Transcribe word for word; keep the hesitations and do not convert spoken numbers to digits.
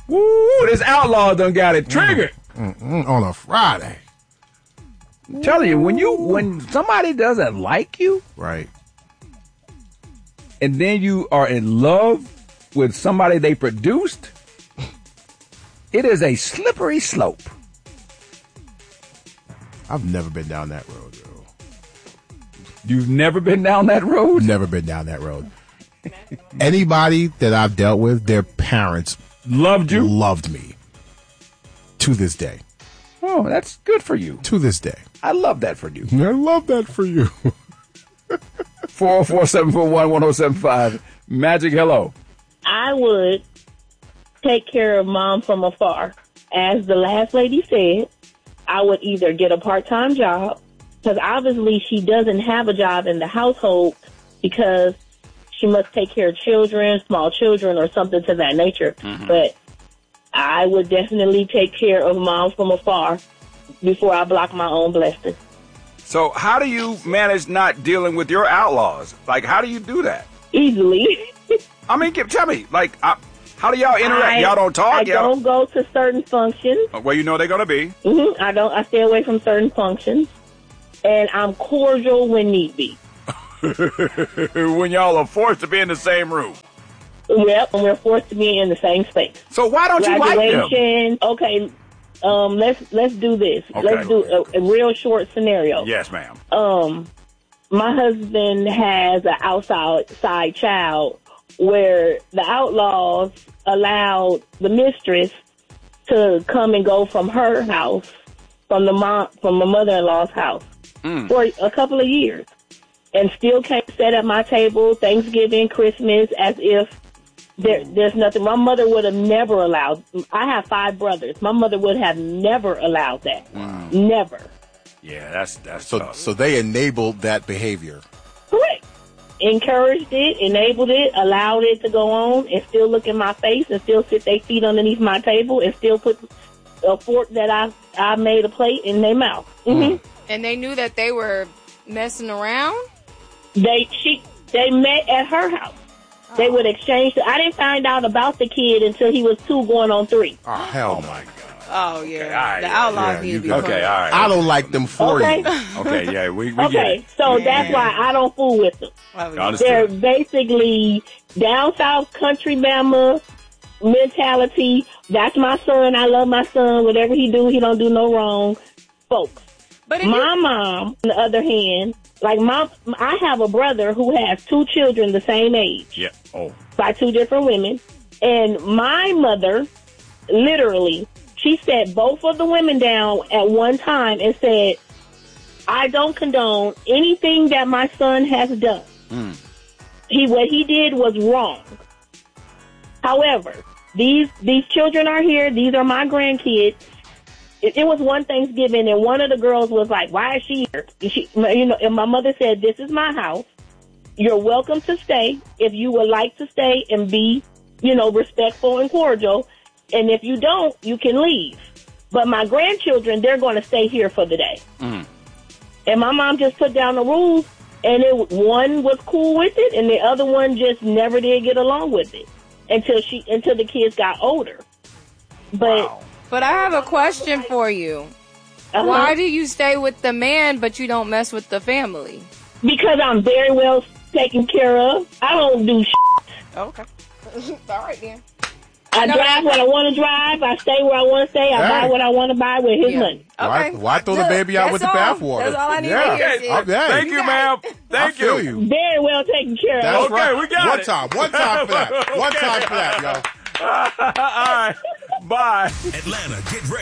Woo, this outlaw done got it triggered. Mm, mm, mm, on a Friday. I'm telling you, when you when somebody doesn't like you, right, and then you are in love with somebody they produced, it is a slippery slope. I've never been down that road, yo. You've never been down that road? Never been down that road. Anybody that I've dealt with, their parents loved you, loved me to this day. Oh, that's good for you. To this day. I love that for you. I love that for you. four oh four, seven four one, one oh seven five. Magic, hello. I would take care of mom from afar. As the last lady said, I would either get a part-time job, because obviously she doesn't have a job in the household because she must take care of children, small children, or something to that nature. Mm-hmm. But I would definitely take care of mom from afar before I block my own blessings. So how do you manage not dealing with your outlaws? Like, how do you do that? Easily. I mean, give, tell me, like, I, how do y'all interact? I, y'all don't talk? I y'all don't go to certain functions. Well, you know they're going to be. Mm-hmm. I don't. I stay away from certain functions. And I'm cordial when need be. When y'all are forced to be in the same room. Yep, and we're forced to be in the same space. So why don't you like them? Graduation. Okay, um, let's let's do this. Okay. Let's do a, a real short scenario. Yes, ma'am. Um, my husband has an outside side child where the outlaws allowed the mistress to come and go from her house, from the mom, from my mother-in-law's house, mm. for a couple of years, and still can't sit at my table Thanksgiving, Christmas, as if there, there's nothing. My mother would have never allowed. I have five brothers. My mother would have never allowed that. Wow. Never. Yeah, that's that's so. tough. So they enabled that behavior. Correct. Encouraged it, enabled it, allowed it to go on, and still look in my face, and still sit their feet underneath my table, and still put a fork that I I made a plate in their mouth. Mm-hmm. And they knew that they were messing around. They she they met at her house. Oh. They would exchange. I didn't find out about the kid until he was two, going on three. Oh hell, oh my God. Oh yeah, okay, right, the yeah, outlaws yeah, need to be okay. funny. All right. I don't like them for okay. you. Okay, yeah, we, we okay. get it. So yeah. that's why I don't fool with them. Oh, They're basically down south country Bama mentality. That's my son. I love my son. Whatever he do, he don't do no wrong, folks. But my you- mom, on the other hand, like my, I have a brother who has two children the same age. Yeah. Oh. By two different women, and my mother, literally, she sat both of the women down at one time and said, I don't condone anything that my son has done. Mm. He what he did was wrong. However, these these children are here. These are my grandkids. It, it was one Thanksgiving, and one of the girls was like, why is she here? And she, you know, and my mother said, this is my house. You're welcome to stay if you would like to stay and be, you know, respectful and cordial. And if you don't, you can leave. But my grandchildren, they're going to stay here for the day. Mm. And my mom just put down the rules, and it, one was cool with it, and the other one just never did get along with it until she until the kids got older. But wow. But I have a question for you. Uh-huh. Why do you stay with the man, but you don't mess with the family? Because I'm very well taken care of. I don't do shit. Okay. All right, then. I no, drive what I want to drive. I stay where I want to stay. I hey. buy what I want to buy with his yeah. money. Okay. Why, why throw the baby out with all, the bathwater? That's all I need yeah. to hear. Okay. Thank you, ma'am. Thank you. you. Very well taken care of. That's okay, right. we got One it. time. One time for that. One time for that, yo. All right. Bye. Atlanta, get ready.